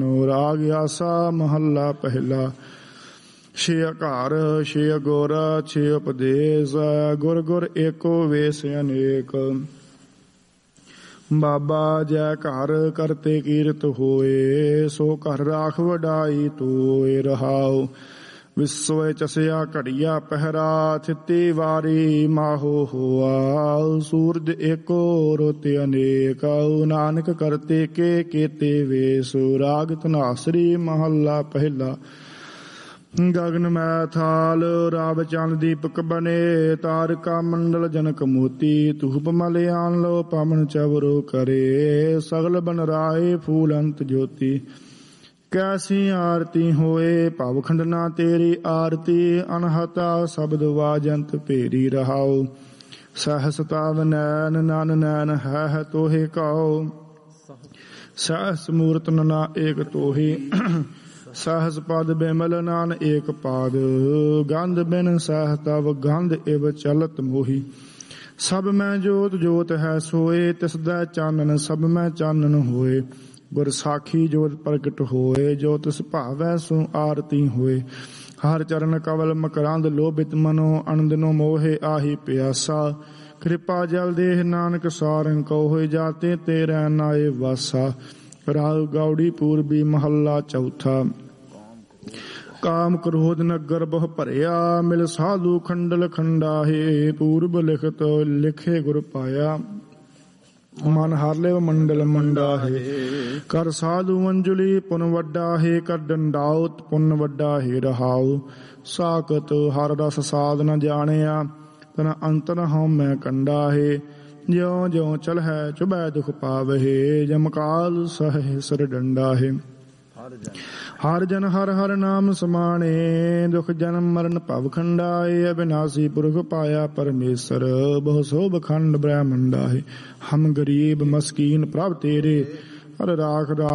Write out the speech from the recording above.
ਰਾਗ ਆਸਾ ਮਹੱਲਾ ਪਹਿਲਾ। ਛੇ ਘਰ ਛੇ ਗੁਰ ਛੇ ਉਪਦੇਸ, ਗੁਰ ਗੁਰ ਏਕੋ ਵੇਸ ਅਨੇਕ। ਬਾਬਾ ਜੈ ਘਰ ਕਰਤੇ ਕੀਰਤ ਹੋਏ, ਸੋ ਘਰ ਰਾਖ ਵਡਾਈ ਤੋਏ। ਰਹਾਉ ਵਿਸਵ ਚਸਿਆ ਘੜੀਆ ਪਹਿਰਾ, ਥਿਤੀ ਵਾਰੀ ਮਾਹੋ ਹੋਆ। ਸੂਰਜ ਏਕੋ ਰੁੱਤ ਅਨੇਕ, ਨਾਨਕ ਕਰਤੇ ਕੇ ਕੀਤੇ ਵੇਸ। ਰਾਗ ਧਨਾਸਰੀ ਮਹੱਲਾ ਪਹਿਲਾ। ਗਗਨ ਮੈ ਥਾਲ ਰਾਵ ਚੰਦ ਦੀਪਕ ਬਨੇ, ਤਾਰਕਾ ਮੰਡਲ ਜਨਕ ਮੋਤੀ। ਧੂਪ ਮਲਿਆਨ ਲੋ ਪਵਨ ਚਵਰੋ ਕਰੇ, ਸਗਲ ਬਨ ਰਾਏ ਫੂਲ ਅੰਤ ਜੋਤੀ। ਕੈਸੀ ਆਰਤੀ ਹੋਏ ਭਵ ਖੰਡਨਾ ਤੇਰੀ ਆਰਤੀ, ਅਨਹਤਾ ਸ਼ਬਦ ਵਾਜੰਤ ਭੇਰੀ। ਰਹਾਉ ਸਹਸ ਤਵ ਨੈਨ ਨਨ ਨੈਨ ਹੈ ਤੋਹਿ ਕਉ, ਸਹਸ ਮੂਰਤ ਨਨਾ ਏਕ ਤੋਹੀ। ਸਹਸ ਪਦ ਬਿਮਲ ਨਾਨ ਏਕ ਪਾਦ, ਗੰਧ ਬਿਨ ਸਹ ਤਵ ਗੰਧ ਇਵ ਚਲਤ ਮੋਹੀ। ਸਭ ਮੈਂ ਜੋਤ ਜੋਤ ਹੈ ਸੋਏ, ਤਿਸਦਾ ਚਾਨਣ ਸਭ ਮੈਂ ਚਾਨਣ ਹੋਏ। ਗੁਰ ਸਾਖੀ ਜੋਤ ਪ੍ਰਗਟ ਹੋਏ, ਜੋ ਤਿਸ ਭਾਵੈ ਸੋ ਆਰਤੀ ਹੋਏ। ਹਰ ਚਰਨ ਕਵਲ ਮਕਰੰਦ ਲੋਭਿਤ ਮਨੋ, ਅਨੰਦਨੋ ਮੋਹਿ ਆਹੀ ਪਿਆਸਾ। ਕਿਰਪਾ ਜਲ ਦੇਹ ਨਾਨਕ ਸਾਰੰਗ ਕਉ, ਹੋਇ ਜਾਤੇ ਤੇਰੇ ਨਾਏ ਵਾਸਾ। ਰਾਗ ਗੌੜੀ ਪੂਰਬੀ ਮਹੱਲਾ ਚੌਥਾ। ਕਾਮ ਕ੍ਰੋਧ ਨਗਰ ਬਹੁ ਭਰਿਆ, ਮਿਲ ਸਾਧੂ ਖੰਡਲ ਖੰਡਾਹੇ। ਪੂਰਬ ਲਿਖਤ ਲਿਖੇ ਗੁਰ ਪਾਇਆ, ਮਨ ਹਰ ਲਿਵ ਮੰਡਲ ਮੰਡਾਹੇ। ਕਰ ਸਾਧੂ ਅੰਜਲੀ ਪੁਨ ਵੱਡਾ ਹੈ, ਕਰ ਡੰਡਾਉਤ ਪੁਨ ਵੱਡਾ ਹੈ। ਰਹਾਉ ਸਾਕਤ ਹਰ ਰਸ ਸਾਧ ਨ ਜਾਣਿਆ, ਤਨ ਅੰਤਰ ਹਉ ਮੈਂ ਕੰਡਾ ਹੈ। ਜਿਉ ਜਿਉ ਚਲ ਹੈ ਚੁਬੈ ਦੁਖ ਪਾਵਹਿ, ਜਮਕਾਲ ਸਹਿ ਸਿਰ ਡੰਡਾ ਹੈ। ਹਰ ਜਨ ਹਰ ਹਰ ਨਾਮ ਸਮਾਣੇ, ਦੁਖ ਜਨਮ ਮਰਨ ਭਵ ਖੰਡਾਏ। ਅਬਿਨਾਸੀ ਪੁਰਖ ਪਾਇਆ ਪਰਮੇਸ਼ਰ, ਬਹੁ ਸੋਭ ਖੰਡ ਬ੍ਰਹਮੰਡਾ ਹੈ। ਹਮ ਗਰੀਬ ਮਸਕੀਨ ਪ੍ਰਭ ਤੇਰੇ, ਹਰ ਰਾਖ